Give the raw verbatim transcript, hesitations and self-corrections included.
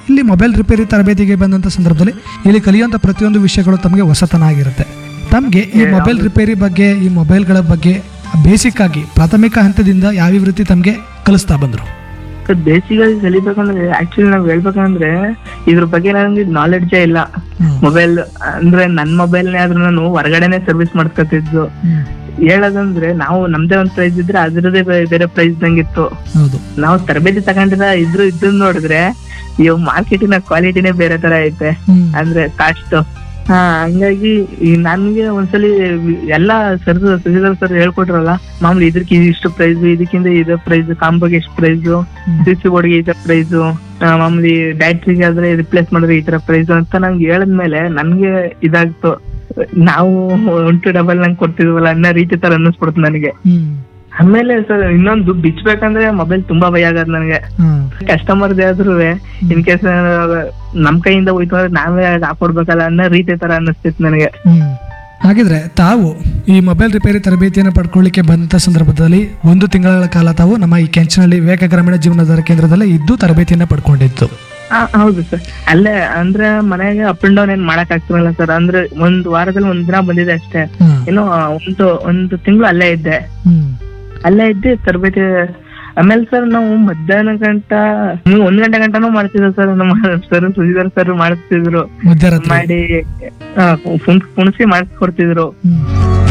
ಇಲ್ಲಿ mobile repair ತರಬೇತಿಗೆ ಬಂದಂಥ ಸಂದರ್ಭದಲ್ಲಿ ಇಲ್ಲಿ ಕಲಿಯುವಂಥ ಪ್ರತಿಯೊಂದು ವಿಷಯಗಳು ತಮಗೆ ಹೊಸತನ ಆಗಿರುತ್ತೆ. ತಮಗೆ ಈ ಮೊಬೈಲ್ ರಿಪೇರಿ ಬಗ್ಗೆ, ಈ ಮೊಬೈಲ್ಗಳ ಬಗ್ಗೆ ಬೇಸಿಕ್ ಆಗಿ ಪ್ರಾಥಮಿಕ ಹಂತದಿಂದ ಯಾವ ರೀತಿ ತಮಗೆ ಕಲಿಸ್ತಾ ಬಂದರು? ಬೇಸಿಕ್ ಆಗಿ ಕಲಿಬೇಕಂದ್ರೆ ಆಕ್ಚುಲಿ ನಾವ್ ಹೇಳ್ಬೇಕಂದ್ರೆ ಇದ್ರ ಬಗ್ಗೆ ನನಗೆ ನಾಲೆಡ್ಜೇ ಇಲ್ಲ. ಮೊಬೈಲ್ ಅಂದ್ರೆ ನನ್ ಮೊಬೈಲ್ನೇ ಆದ್ರೂ ನಾನು ಹೊರಗಡೆನೆ ಸರ್ವಿಸ್ ಮಾಡ್ಕೊತಿದ್ದು. ಹೇಳೋದಂದ್ರೆ ನಾವು ನಮ್ದೇ ಒಂದ್ ಪ್ರೈಸ್ ಇದ್ರೆ ಅದ್ರದೇ ಬೇರೆ ಪ್ರೈಸ್ ನಂಗಿತ್ತು. ನಾವು ತರಬೇತಿ ತಗೊಂಡಿರ ಇದ್ರು ಇದನ್ನ ನೋಡಿದ್ರೆ ಇವ್ ಮಾರ್ಕೆಟಿನ ಕ್ವಾಲಿಟಿನೇ ಬೇರೆ ತರ ಐತೆ, ಅಂದ್ರೆ ಕಾಸ್ಟ್. ಹಾ ಹಂಗಾಗಿ ಈ ನನ್ಗೆ ಒಂದ್ಸಲಿ ಎಲ್ಲಾ ಸರ್ ಸುಜಿದರ್ ಸರ್ ಹೇಳ್ಕೊಟ್ರಲ್ಲ, ಮಾಮೂಲಿ ಇದಕ್ಕೆ ಇಷ್ಟು ಪ್ರೈಸ್, ಇದಕ್ಕಿಂತ ಇದೇ ಪ್ರೈಸ್, ಕಾಂಬೋಗೆ ಎಷ್ಟು ಪ್ರೈಸ್, ಸ್ವಿಚ್ ಬೋರ್ಡ್ಗೆ ಈ ತರ ಪ್ರೈಸ್, ಮಾಮೂಲಿ ಬ್ಯಾಟ್ರಿಗೆ ಆದ್ರೆ ರಿಪ್ಲೇಸ್ ಮಾಡಿದ್ರೆ ಈ ತರ ಪ್ರೈಸ್ ಅಂತ ನಂಗೆ ಹೇಳದ್ಮೇಲೆ ನನ್ಗೆ ಇದಾಗ್ತು. ನಾವು ಒನ್ ಟು ಡಬಲ್ ನಂಗೆ ಕೊಡ್ತಿದ್ವಲ್ಲ ಅನ್ನೋ ರೀತಿ ತರ ಅನ್ನಿಸ್ಬಿಡ್ತು ನನಗೆ. ಆಮೇಲೆ ಸರ್ ಇನ್ನೊಂದು ಬಿಚ್ಬೇಕಂದ್ರೆ ಮೊಬೈಲ್ ತುಂಬಾ ಭಯ ಆಗದ್ ನನಗೆ. ಕಸ್ಟಮರ್ ಆದ್ರೂ ಇನ್ ಕೇಸ್ ನಮ್ ಕೈಯಿಂದ ಹೋಯ್ತು ಅಂದ್ರೆ ನಾವೇ ಹಾಕೊಡ್ಬೇಕಲ್ಲ ಅನ್ನೋ ರೀತಿ ತರ ಅನ್ನಿಸ್ತಿತ್ತು ನನಗೆ. ಹಾಗಿದ್ರೆ ತಾವು ಈ ಮೊಬೈಲ್ ರಿಪೇರಿ ತರಬೇತಿಯನ್ನು ಪಡ್ಕೊಳ್ಳಿಕ್ಕೆ ಬಂದಂತ ಸಂದರ್ಭದಲ್ಲಿ ಒಂದು ತಿಂಗಳ ಕಾಲ ತಾವು ನಮ್ಮ ಈ ಕೆಂಚನಹಳ್ಳಿ ವಿವೇಕ ಗ್ರಾಮೀಣ ಜೀವನಾಧಾರ ಕೇಂದ್ರದಲ್ಲಿ ಇದ್ದು ತರಬೇತಿಯನ್ನ ಪಡ್ಕೊಂಡಿತ್ತು. ಹೌದು ಸರ್. ಅಲ್ಲೇ ಅಂದ್ರೆ ಮನೆಗೆ ಅಪ್ ಅಂಡ್ ಡೌನ್ ಏನ್ ಮಾಡಕ್ ಆಗ್ತಿರಲ್ಲ ಸರ್. ಅಂದ್ರೆ ಒಂದ್ ವಾರದಲ್ಲಿ ಒಂದ್ ದಿನ ಬಂದಿದೆ ಅಷ್ಟೇ. ಏನೋ ಒಂದು ಒಂದು ತಿಂಗಳು ಅಲ್ಲೇ ಇದ್ದೆ ಅಲ್ಲೇ ಇದ್ದೆ ತರಬೇತಿ. ಆಮೇಲೆ ಸರ್ ನಾವು ಮಧ್ಯಾಹ್ನ ಗಂಟ ನೀವು ಒಂದ್ ಗಂಟೆ ಗಂಟನೂ ಮಾಡ್ತಿದ್ರು ಸರ್. ನಮ್ಮ ಸರ್ ಸುಜಿದರ್ ಸರ್ ಮಾಡಿಸ್ತಿದ್ರು, ಮಾಡಿ ಕುಣಿಸಿ ಮಾಡಿಸ್ಕೊಡ್ತಿದ್ರು.